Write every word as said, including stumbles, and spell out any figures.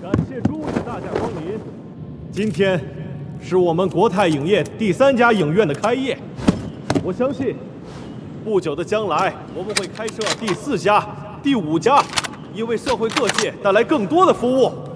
感谢诸位的大驾光临。今天是我们国泰影业第三家影院的开业，我相信不久的将来，我们会开设第四家、第五家，以为社会各界带来更多的服务。